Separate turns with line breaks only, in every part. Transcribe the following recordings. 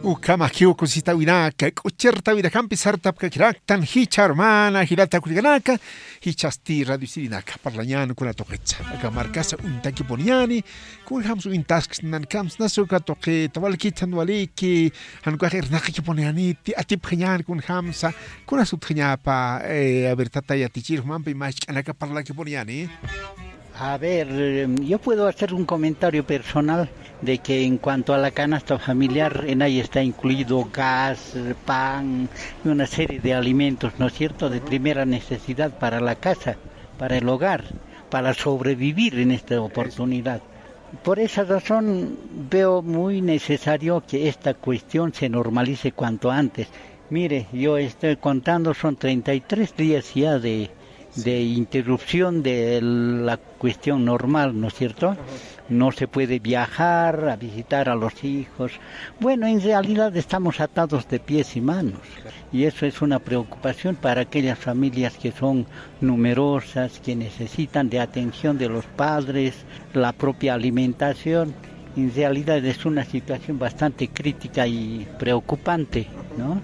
Ukama kiuku sita winaka, kucherta wirakampi sartapka kiraktan, hicha hermana, hirata kuriganaka, hichasti radio sirinaka, parlañano con la toquecha. Acá marcasa un taqui poniani, con hamsu intasks nankams nasuka toque, tabalkitan waliki, anquajer naki poniani, atip genial con hamsa, con asut geniapa, abertata y atichir, mampi más anaka parla que poniani.
A ver, yo puedo hacer un comentario personal de que en cuanto a la canasta familiar, en ahí está incluido gas, pan y una serie de alimentos, ¿no es cierto?, de primera necesidad para la casa, para el hogar, para sobrevivir en esta oportunidad. Por esa razón veo muy necesario que esta cuestión se normalice cuanto antes. Mire, yo estoy contando, son 33 días ya de interrupción de la cuestión normal, ¿no es cierto? No se puede viajar a visitar a los hijos. Bueno, en realidad estamos atados de pies y manos. Y eso es una preocupación para aquellas familias que son numerosas, que necesitan de atención de los padres, la propia alimentación. En realidad es una situación bastante crítica y preocupante, ¿no?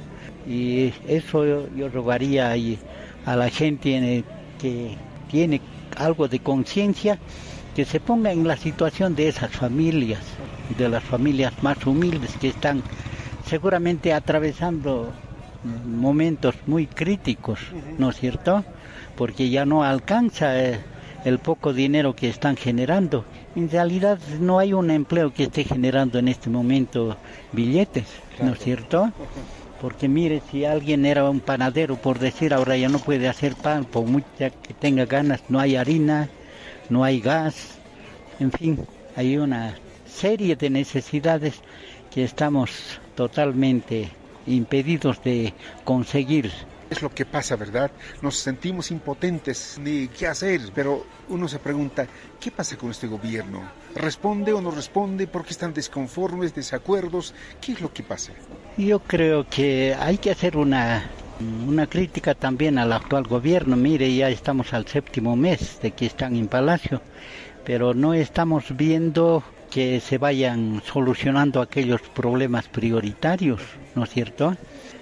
Y eso yo rogaría a la gente que tiene algo de conciencia, que se ponga en la situación de esas familias, de las familias más humildes que están seguramente atravesando momentos muy críticos, ¿no es cierto? Porque ya no alcanza el poco dinero que están generando. En realidad no hay un empleo que esté generando en este momento billetes, ¿no es cierto? Porque mire, si alguien era un panadero, por decir, ahora ya no puede hacer pan, por mucha que tenga ganas, no hay harina, no hay gas, en fin, hay una serie de necesidades que estamos totalmente impedidos de conseguir.
Es lo que pasa, ¿verdad? Nos sentimos impotentes de qué hacer, pero uno se pregunta, ¿qué pasa con este gobierno? ¿Responde o no responde? ¿Por qué están desconformes, desacuerdos? ¿Qué es lo que pasa?
Yo creo que hay que hacer una crítica también al actual gobierno. Mire, ya estamos al 7º mes de que están en Palacio, pero no estamos viendo que se vayan solucionando aquellos problemas prioritarios, ¿no es cierto?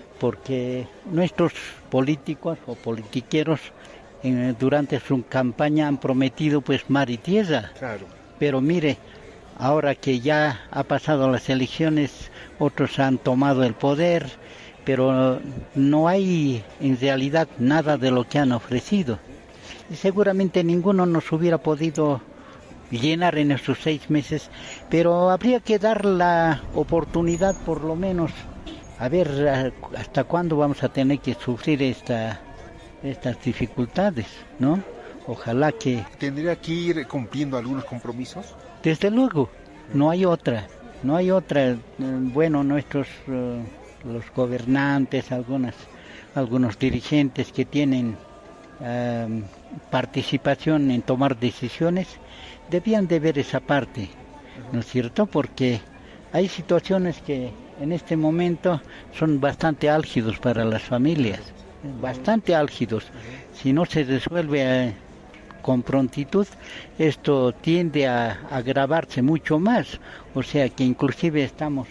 Porque nuestros políticos o politiqueros durante su campaña han prometido pues mar y tierra.
Claro.
Pero mire, ahora que ya ha pasado las elecciones, otros han tomado el poder, pero no hay en realidad nada de lo que han ofrecido. Y seguramente ninguno nos hubiera podido llenar en estos 6 meses, pero habría que dar la oportunidad por lo menos. A ver hasta cuándo vamos a tener que sufrir estas dificultades, ¿no? Ojalá que...
¿Tendría que ir cumpliendo algunos compromisos?
Desde luego, no hay otra. Bueno, nuestros los gobernantes, algunos dirigentes que tienen participación en tomar decisiones, debían de ver esa parte, ¿no es cierto? Porque hay situaciones que en este momento son bastante álgidos para las familias, bastante álgidos. Si no se resuelve con prontitud, esto tiende a agravarse mucho más. O sea que inclusive estamos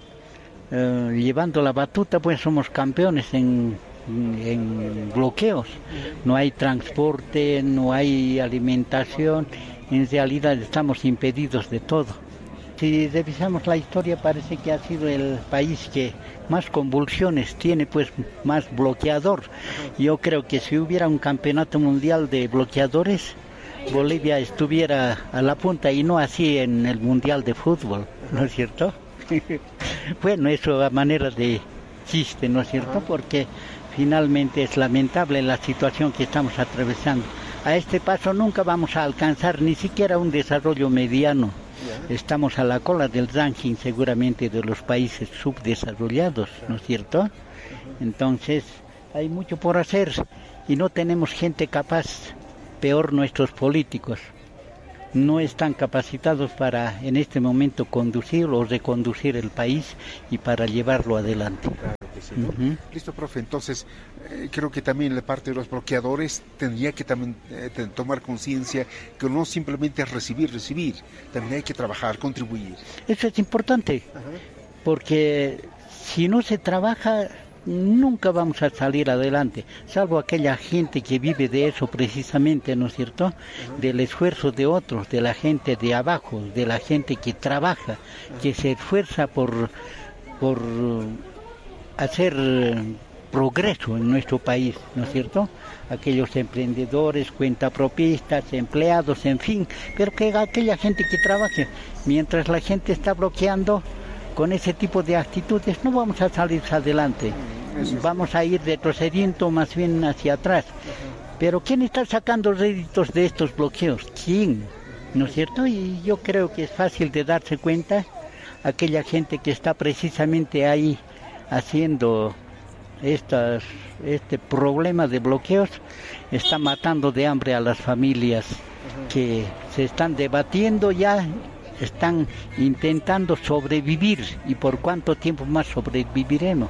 llevando la batuta, pues somos campeones en bloqueos. No hay transporte, no hay alimentación, en realidad estamos impedidos de todo. Si revisamos la historia, parece que ha sido el país que más convulsiones tiene, pues más bloqueador. Yo creo que si hubiera un campeonato mundial de bloqueadores, Bolivia estuviera a la punta y no así en el mundial de fútbol, ¿no es cierto? Bueno, eso a manera de chiste, ¿no es cierto? Porque finalmente es lamentable la situación que estamos atravesando. A este paso nunca vamos a alcanzar ni siquiera un desarrollo mediano. Estamos a la cola del ranking seguramente de los países subdesarrollados, ¿no es cierto? Entonces hay mucho por hacer y no tenemos gente capaz, peor nuestros políticos. No están capacitados para en este momento conducir o reconducir el país y para llevarlo adelante.
Sí. Listo, profe. Entonces, creo que también la parte de los bloqueadores tendría que también tomar conciencia que no simplemente es recibir, también hay que trabajar, contribuir.
Eso es importante, porque si no se trabaja, nunca vamos a salir adelante, salvo aquella gente que vive de eso precisamente, ¿no es cierto? Del esfuerzo de otros, de la gente de abajo, de la gente que trabaja, que se esfuerza por hacer progreso en nuestro país, ¿no es cierto? Aquellos emprendedores, cuentapropistas, empleados, en fin, pero que aquella gente que trabaje, mientras la gente está bloqueando con ese tipo de actitudes, no vamos a salir adelante, vamos a ir retrocediendo más bien hacia atrás. Pero ¿quién está sacando réditos de estos bloqueos? ¿Quién? ¿No es cierto? Y yo creo que es fácil de darse cuenta, aquella gente que está precisamente ahí haciendo este problema de bloqueos, está matando de hambre a las familias que se están debatiendo ya, están intentando sobrevivir, y por cuánto tiempo más sobreviviremos.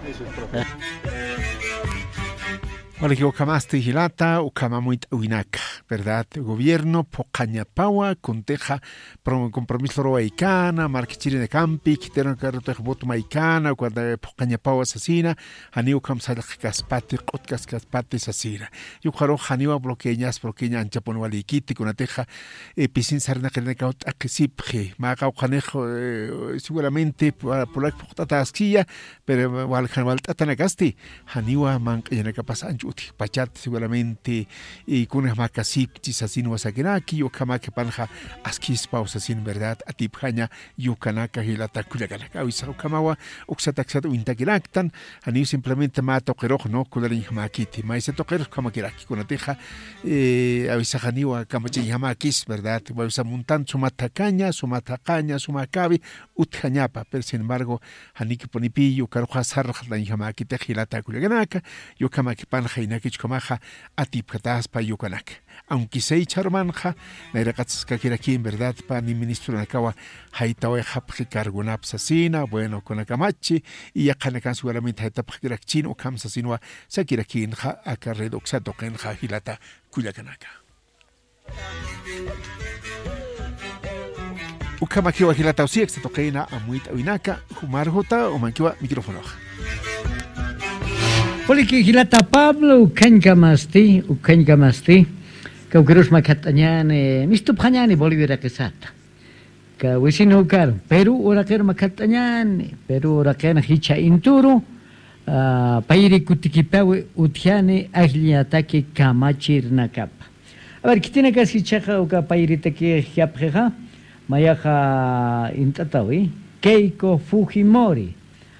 Wala Ukamaste Hilata, Ukamamuit Uinaka, ¿verdad? El gobierno, Pocañapaua, Conteja, compromiso roaicana, marquichiri de campi, quitaron carro voto maicana, cuando Pocañapaua asesina, Haniu Kamsal Caspati, Kotkas Caspati Sasira. Yukaro Haniwa bloqueñas, anchaponualikiti, con ateja, pisin sarna que necaut akisipje, maga ucanejo, seguramente por la potatasquilla, pero Walhanwal Tatanagasti, Haniwa man que pasancho. Pachat seguramente y con una macasip chisasin wasakinaki o kamake panja askis pausasin verdad atiphaña yukanaka hilata kuyakanaka uisa kamawa uxataxat wintakiraktan ani simplemente ma toqueroj no kularin hamakiti maise toqueros kamakiraki con ateja avisa haniwa kamachi hamakis verdad vausa montan sumatacaña sumakabi uthañapa pero sin embargo haniki ponipi yukaroja sarra la hamakita hilata kuyakanaka yukamake panja inakichkomaja atipkatas pa yukanak. Aunque se echarmanja, la irakatzkakiraki en verdad pa ni ministro nakawa haitawe hapki cargunapsasina, bueno con akamachi y ya kanakan seguramente haitapkirakchin o kamsasinwa sakirakin ha akarredoxa token ha hilata kuyakanaka. Ukamakiwa hilata usi extokena amuit winaka humarjota o mankiwa micrófono.
Poliki Hilata Pablo Ukangamasti, Kaukerus Makatanyane, Mr. Panyani, Bolivia Kesata. Kawisino Kar, Peru Oraker Makatanyane, Peru Oraken Hicha Inturu, Pairi Kutikipawe Utiane, Agliataki Kamachir Nakapa. A ver, ¿quién tiene que decir Chaja o Pairi Taki Japja? Mayaja Intatawi, Keiko Fujimori,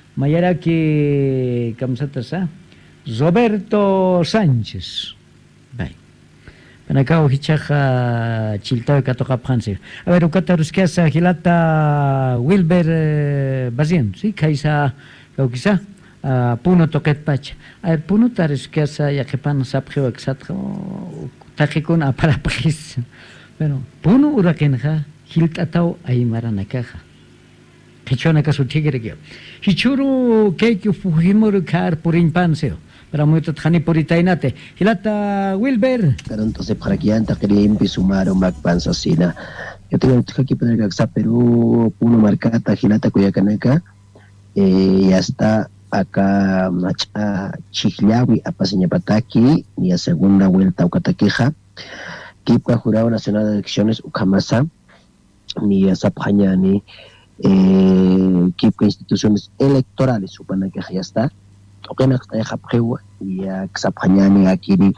Mayaraki Kamsatasa. Roberto Sánchez. Bye. Panacao Hichaja Chiltao Catoca Pranse. A ver, Ucatarusquesa Gilata Wilber Bazien, ¿sí? Kaisa Cauquisa Puno Toquet Pach. A ver, Puno Tarisquesa Yakepan Sapgeo Exatro Tajikun Aparapris. Bueno, Puno Urakenja Hiltatao Aymaranakaja. Hichona Casutigre. Hichuru Keiki Fujimori Kar Purin Panseo. Para muito tani poritainate hilata Wilber
entonces para que antes quería empezar un Pansasina. Yo tengo que poner que Perú puno marcata hilata Cuyacaneca y hasta acá Chihlawi a Paseñapataki y a segunda vuelta Ucataqueja Kipka Jurado Nacional de Elecciones Ucamasa ni a Zapjaña ni Kipka Instituciones Electorales Supanaqueja ya está. Okenak Japjewa y a Xapjañani Akiri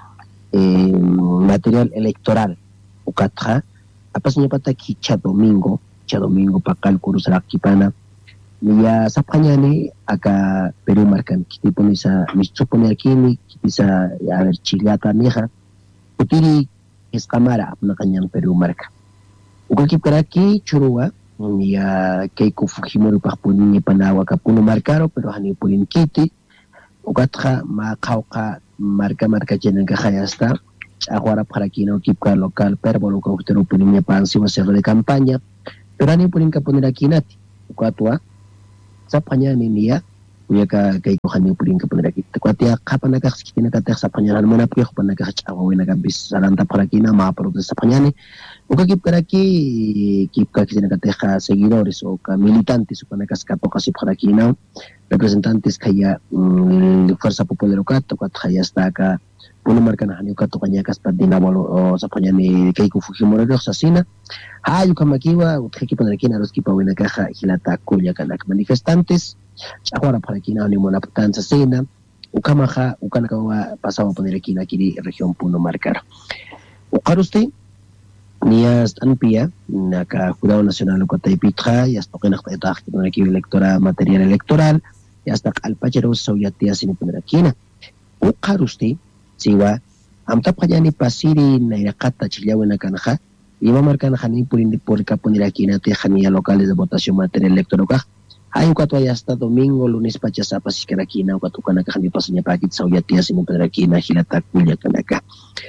material electoral Ukatra Apaseñapataki Chadomingo para cálculos Rakipana y a Zapjañani acá Perú marcan tipo misa supone aquí ni quizá a ver chilata mija Utiri es cámara una cañan Perú marca Ukakipkaraki Churua y a Keiko Fujimori Pajpuni Panawa Capuno marcaro pero Hani Purin Kiti Ukatra Makauka marca llena que ya está. Ahora para aquí no equipo local, pero lo que usted opinión para encima cerro de campaña. Pero ni pueden poner aquí nati. Ukatua, Zapaña ni nia, kuyaka kay ko hani purin ka panira kita kwatia kapanaka kitina ka sa panyana mana puya panaka chawa wena ka bis saranta parakina ma produce sa panyane uka kip karaki kip ka kitina ka seguidores o ka militantes panaka skapo kasi parakina representantes kaya Fuerza Popular Ukato kaya hasta ka puno marka na hanyo kato kanya kaspa dinabolo o sa panyane kay ko Fujimori sa sina hayo kamakiwa utkiki panakina los kipa wena ka hilata kuya kanak manifestantes ahora para kina ni mona patanza sena ukamaha ukanakawa pasaba poner kina kiri región Puno Marcar ukaruste nias anpia naka jurado nacional ukataipitra y hasta que nakta ita poner kiri electora material electoral y hasta alpachero soyatia sin poner kina ukaruste siwa amta payani pasiri na irakata chillawe nakanaha iba marcana hani purin por poner kina te hania locales de votación material electoral hay ukatwa hasta domingo, lunes pachasapa si karakina ukatukana kahani pasanya pakit sa uyatia si muperakina hilata kuya kanaka.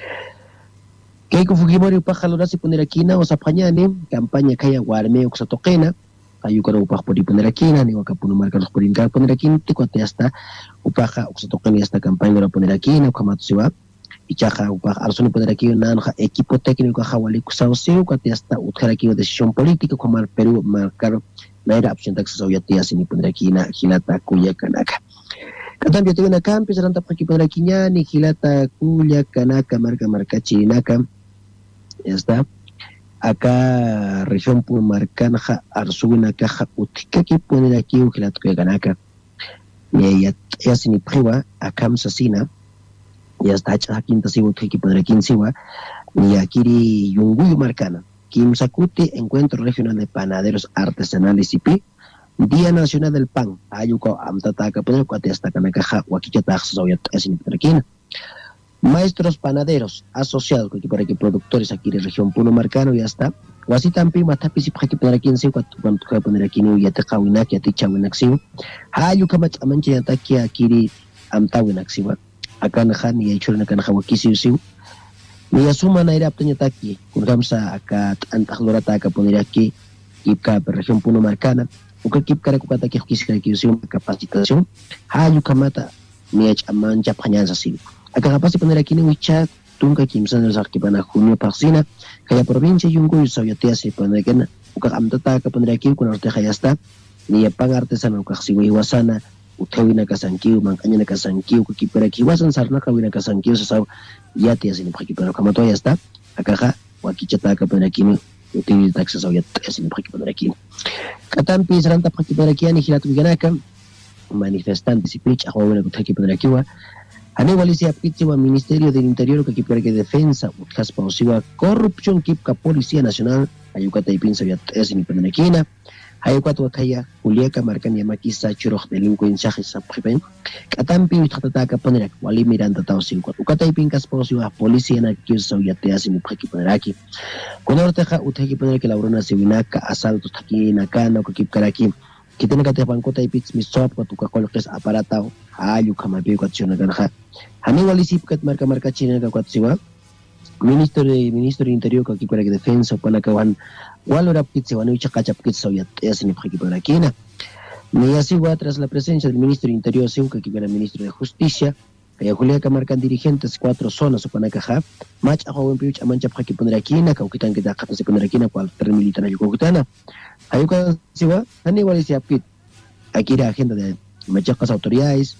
Keiko Fujimori upajalora si punerakina o sa panyane kampanya kaya warme uksa tokena kayu karo upah podi punerakina ni wakapuno marka los purinka punerakina tikote hasta upaja uksa tokena hasta kampanya ora punerakina ukamatusiwa ichaja upah arsoni punerakina nanja equipo técnico jawali kusausiu kate hasta utkarakina decisión política como el Perú marcar naira option tax sa uyatia sini punerakina hilata kuya kanaka. Katang dia tengah nakam pisaran tak pakai punerakina ni hilata kuya kanaka marka chinaka. Ya está. Acá región Puno Marcan ja arsubina caja utika que poner aquí ukilat kuya kanaka. Ya sini priwa akam sasina. Ya está hacha quinta siwa que poner aquí en siwa. Ni akiri yunguyu marcana. Kimsakuti, Encuentro Regional de Panaderos Artesanales IP, Día Nacional del Pan, Ayuko Amtataka, Punecuatesta Kanakaja, Wakichatax, Soyat, Esiniprakina. Maestros Panaderos Asociados, que por aquí productores aquí de región Puno Marcano, ya está. Wasitampi, Matapis y Paki poner aquí en sí, cuando poner aquí en Yatakawinaki, Atichawinaxiu, Ayukamach Amanche Yataki, Akiri Amtawinaxiwa, Akanahan y Churnakanahawakisiu. Ni asuma na irap tanya taki kun kamsa aka antahlora taka poner aquí kipka región Puno Marcana uka kipka ku kata kiskira kiusium capacitación hayu kamata ni amancha panyansa sin aka kapasi poner aquí ni wicha tunka kimsan sa kipana junio parsina kaya provincia yungu sayatia se poner gena uka amtata ka poner aquí kun arte hayasta ni pang artesano ka siwi wasana utawina kasankiu mangkanya kasankiu kipera kiwasan sarna kawina kasankiu sa yati asini paki pero kama to ya está akaja wakichata ka poner aquí util taxes o yati asini paki poner aquí katampi saranta paki poner aquí ni hilatu ganaka manifestantes y pitch a joven que paki poner aquí wa ani walisi apitsi wa Ministerio del Interior que kipera que defensa utkas pausiwa corrupción kipka Policía Nacional ayukata ipinsa yati asini poner aquí na Hayukat wakaya Juliaca marcan yamakisa churoj delincuencia sa pripen katampi utata ponerak wali miranda tao silkwat ukatay pinkas posiwa policía na kiusa yatea sini phaki poneraki konorteja uteki poneraki laurona siwinaka asalto taki nakana ukakip karaki kitena kate pankota ipits misop kuka kolokes aparatao ayu kamapi kwatchuna ganha hani wali sipkat marka china kwatsiwa Ministro de Interior que para que defensa para que van walora pitse van ucha kachap kitso ya esini phaki para kina ni así tras la presencia del Ministro de Interior que era Ministro de Justicia que Julia que marcan dirigentes 4 zonas para caja match a joven piuch amancha phaki para kina que ukitan que da kapase para kina cual tren militar yo kutana ayuka siwa ani wali si apit aquí la agenda de machas autoridades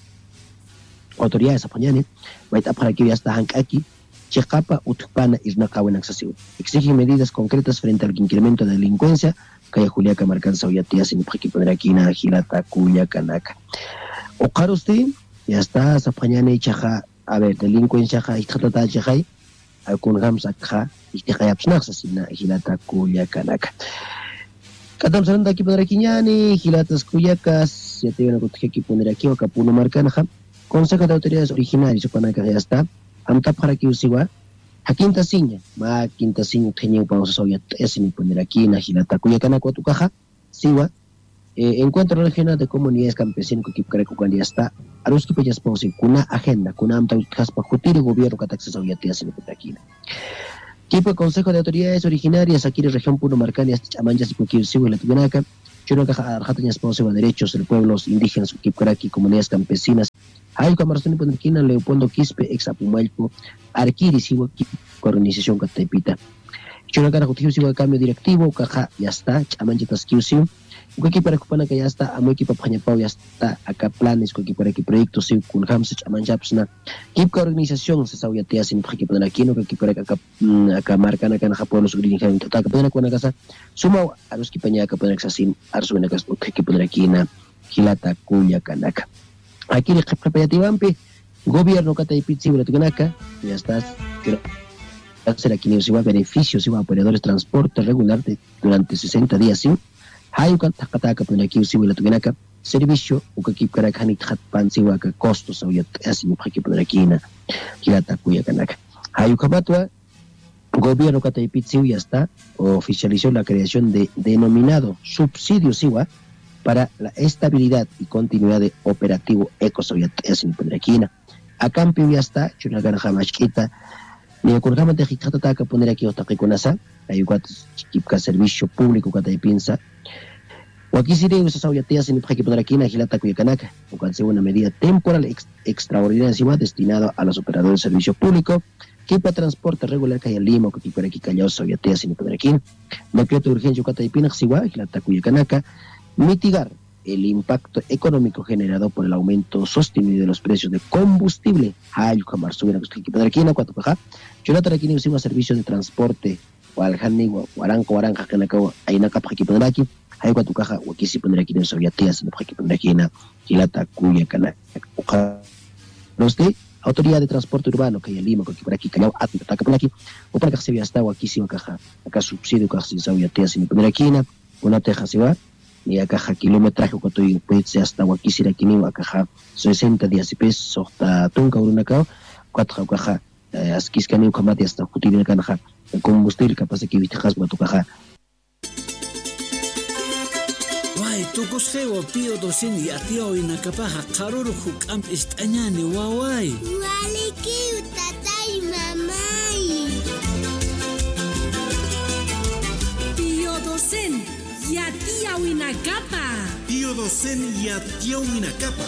apañane vai para que ya está aquí Checapa Utupana Isnakawen Accesivo. Exige medidas concretas frente al incremento de delincuencia que Julia Camarcan Sauyatia sin Paquipanakina, Gilata, Cuya, Kanaka. Okarusti, ya está, Zapañane Chaja, a ver, delincuencia, Itatata Chajai, Alcun Sakha, Ichayapsnaxa, Gilata, Cuya, Kanaka. Katam Santa Kipanakiniani, Gilatas Cuyacas, ya te van a que poner aquí o Capuno Marcanaja, Consejo de Autoridades Originarias, Supanaca ya está. Amta para que usiwa hakinta sinya ma kinta sinya tenyo pa usa soya esini poner aquí na Gilata kuya kana kwa tukaja siwa encuentro regional de comunidades campesinas que kipkare ku kan está arus ki peyas pausi kuna agenda kuna amta kaspa kutiri gobierno kataxa soya esini poner aquí Kipo Consejo de Autoridades Originarias aquí en región Puno Marcana amanjas y kuki usiwa la tuganaka Chino caja arjatañas posible derechos de pueblos indígenas, Kipkaraki, comunidades campesinas. Hay Camarostani Ponerquina, Leopoldo Quispe, ex Apumalco, Arquiri, Siwa, organización Catepita. Chino caja Siwa cambio directivo, caja ya está, Chamanchitas Kiusiu. Kuki para kupana que ya está, amo equipa Pañapau ya está, acá planes, kuki para que proyectos, si kun hamsa Chamanchapsna. Kipka organización, se sabe ya te hacen, kuki para aquí, no kuki para acá marcan acá en Japón, los gringos, acá para con la casa. Suma a los kipaña acá para exasin, arsuena casa, kuki para aquí na, Hilata, Cuya, Kanaka. Aquí le preparativamente, gobierno Cataypitsi, Bulatukanaka, ya estás, quiero hacer aquí se va beneficios, se va a operadores de transporte regular durante 60 días, ¿sí? Hay un catacata por aquí, si la tuviera servicio, o que para que pan si va a costos, o ya así un paquete por aquí, la tacuya canaca. Hay un capatua, gobierno Cataypitsi ya está, oficializó la creación de denominado subsidio SIWA para la estabilidad y continuidad de operativo Ecosoyat así por aquí. A cambio ya está, yo una granja machita. Ni ocurramos de Jicata que poner aquí otra reconasa, hay un servicio público que te piensa. O aquí si debes esa oyatea sin que poner aquí en la Gilata Cuyacanaka, o cual sea una medida temporal extraordinaria encima destinada a los operadores de servicio público, que para transporte regular que hay en Lima, que por aquí callado oyatea sin poner aquí. Decreto de urgencia que te piensa, Gilata Cuyacanaka, mitigar el impacto económico generado por el aumento sostenido de los precios de combustible. Hay que subir que poner aquí en cuatro caja. Yo no aquí un servicio de transporte o al Hanni o Aranja que acabo ahí en la capa que poner aquí. Hay cuatro caja o aquí si poner aquí en Soviatea, si no que poner aquí en Gilata Cuya Cana. Los de Autoridad de Transporte Urbano que hay en Lima, que por aquí callao ataca por aquí o para que se vea hasta o aquí si caja acá subsidio que si Soviatea, si no poner aquí en una teja se va. Y acá kilometraje que estoy pues hasta aquí si aquí ni acá 60 días y pesos hasta tunca una cao cuatro caja askis que ni combate hasta jutir en caja combustible capaz que vitajas tu caja.
Guay, tu coseo pío docen y atio en acapaja caruru hukam estañani guay.
Wale que tatay mamay.
Pío docen Yatia Winacapa.
Tío Docen Yatia Winacapa.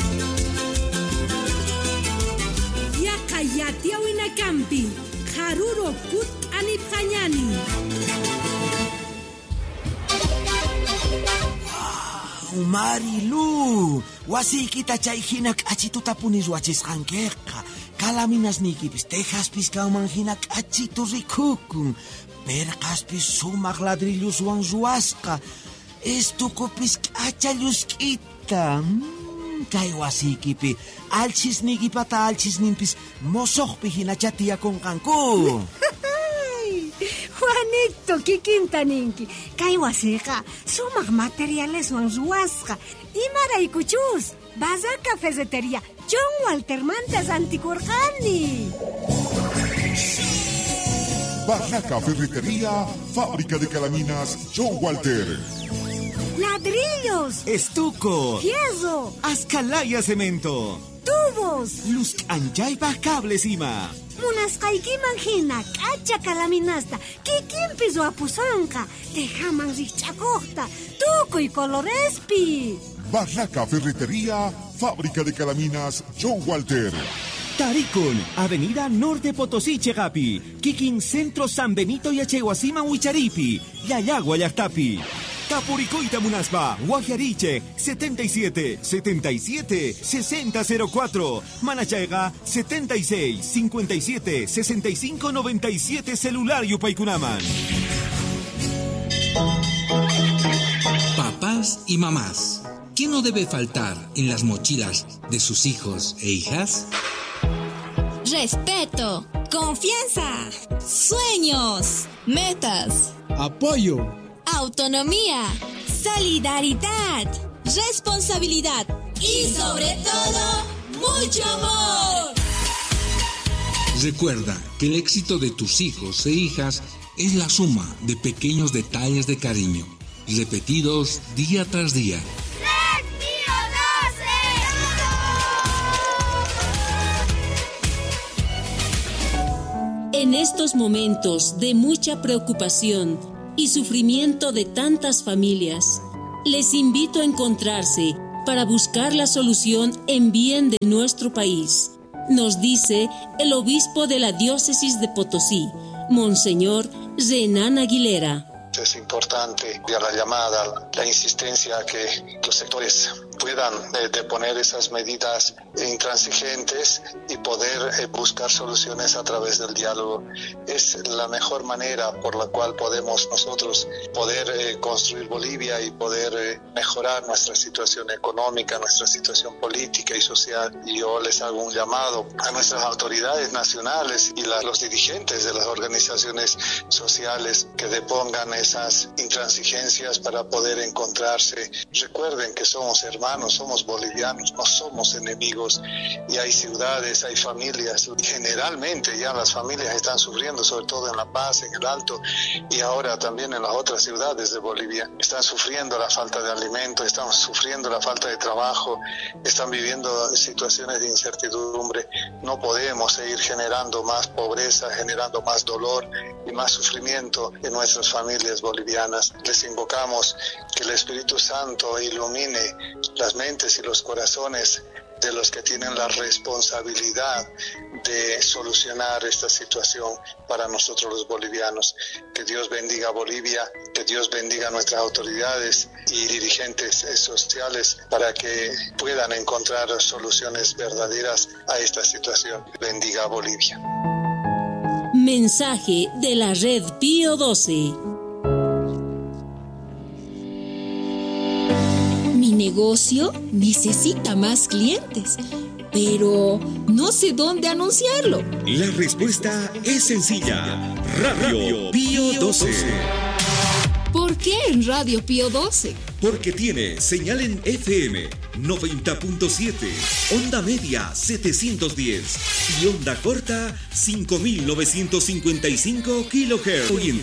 Yaka Yatia Winacampi. Haruro Kut Anipanyani.
Marilu, wasikita chayhinak achitutapunis wachisqankiqa. Kalaminas nikipis tejaspis kaumanhinak achitu rikukun. Percaspis sumaq ladrillos wan ruwasqa. Estucupis k'achallus-k'ita. Kay wasikipi alchisniykipata alchisninpis mosoqpi hinacha tiyakunqanku.
Juanito, kikintaninki. Kay wasiqa sumaq materiales wan ruwasqa. Imaraykuchus. Bazar Cafetería John Walter Mantas Anticorjani.
Barraca Ferretería, fábrica de calaminas John Walter.
Ladrillos,
Estuco,
fierro,
Azcalaya Cemento,
tubos,
Luz Anchaypa Cables Ima.
Munasqaykiman hina k'acha kalaminasta kikinpis wapusanqa tejaman riqch'akuqta tukuy colorespi.
Barraca Ferretería, fábrica de calaminas John Walter.
Taricon, Avenida Norte Potosí Chegapi, Kikin Centro San Benito y Acheguasima Huicharipi, Yayagua Yartapi. Tapuricoita Munaspa, Guajariche, 77 77 6004. Manachaiga, 76 57 65 97 celular Yupaykunaman.
Papás y mamás, ¿qué no debe faltar en las mochilas de sus hijos e hijas?
Respeto, confianza, sueños, metas,
apoyo,
autonomía, solidaridad, responsabilidad y sobre todo, mucho amor.
Recuerda que el éxito de tus hijos e hijas es la suma de pequeños detalles de cariño, repetidos día tras día.
En estos momentos de mucha preocupación y sufrimiento de tantas familias,
les invito a encontrarse para buscar la solución en bien de nuestro país, nos dice el obispo de la diócesis de Potosí, Monseñor Renan Aguilera.
Es importante la llamada, la insistencia que los sectores puedan deponer esas medidas intransigentes y poder buscar soluciones a través del diálogo. Es la mejor manera por la cual podemos nosotros poder construir Bolivia y poder mejorar nuestra situación económica, nuestra situación política y social. Y yo les hago un llamado a nuestras autoridades nacionales y los dirigentes de las organizaciones sociales que depongan esas intransigencias para poder encontrarse. Recuerden que somos hermanos, somos bolivianos, no somos enemigos, y hay ciudades, hay familias, y generalmente ya las familias están sufriendo, sobre todo en La Paz, en el Alto, y ahora también en las otras ciudades de Bolivia. Están sufriendo la falta de alimentos, están sufriendo la falta de trabajo, están viviendo situaciones de incertidumbre. No podemos seguir generando más pobreza, generando más dolor y más sufrimiento en nuestras familias bolivianas. Les invocamos que el Espíritu Santo ilumine las mentes y los corazones de los que tienen la responsabilidad de solucionar esta situación para nosotros los bolivianos. Que Dios bendiga a Bolivia, que Dios bendiga a nuestras autoridades y dirigentes sociales para que puedan encontrar soluciones verdaderas a esta situación. Bendiga a Bolivia.
Mensaje de la Red Pío XII.
Mi negocio necesita más clientes, pero no sé dónde anunciarlo.
La respuesta es sencilla. Radio Pío XII.
¿Por qué en Radio Pío XII?
Porque tiene señal en FM 90.7, onda media 710 y onda corta 5.955 kHz.